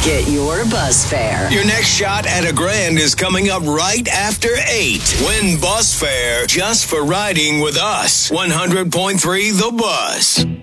Get your bus fare. Your next shot at $1,000 is coming up right after 8. Win bus fare just for riding with us. 100.3 The Bus.